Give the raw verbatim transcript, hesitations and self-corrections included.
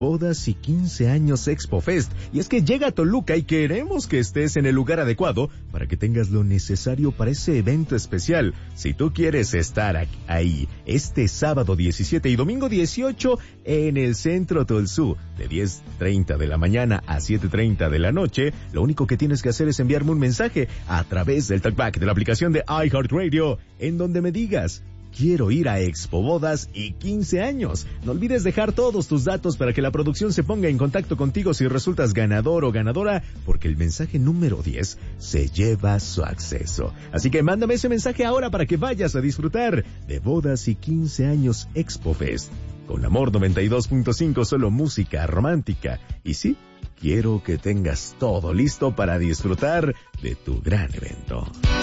Bodas y quince años Expo Fest. Y es que llega a Toluca y queremos que estés en el lugar adecuado para que tengas lo necesario para ese evento especial. Si tú quieres estar ahí este sábado diecisiete y domingo dieciocho en el Centro Tolsú de diez treinta de la mañana a siete treinta de la noche, lo único que tienes que hacer es enviarme un mensaje a través del talkback de la aplicación de iHeartRadio en donde me digas: quiero ir a Expo Bodas y quince años. No olvides dejar todos tus datos para que la producción se ponga en contacto contigo si resultas ganador o ganadora, porque el mensaje número diez se lleva su acceso. Así que mándame ese mensaje ahora para que vayas a disfrutar de Bodas y quince años Expo Fest. Con Amor noventa y dos punto cinco, solo música romántica. Y sí, quiero que tengas todo listo para disfrutar de tu gran evento.